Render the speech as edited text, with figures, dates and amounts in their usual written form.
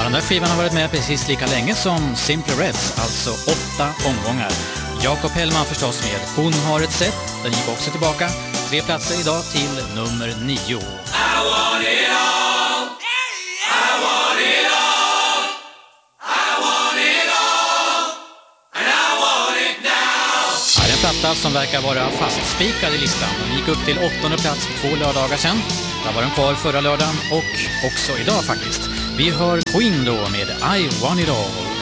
den där skivan har varit med precis lika länge som Simply Red, alltså 8 omgångar. Jakob Hellman förstås med Hon har ett sätt, den gick också tillbaka 3 platser idag till nummer 9. I want it all, I want it all, I want it all, and I want it now. Här är en platta som verkar vara fastspikad i listan. Den gick upp till 8:e plats för 2 lördagar sedan. Där var den kvar förra lördagen och också idag faktiskt. Vi hör Queen då med I want it all.